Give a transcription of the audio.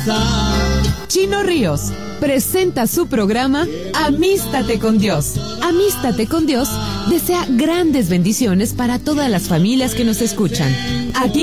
Chino Ríos presenta su programa Amístate con Dios. Amístate con Dios desea grandes bendiciones para todas las familias que nos escuchan. Aquí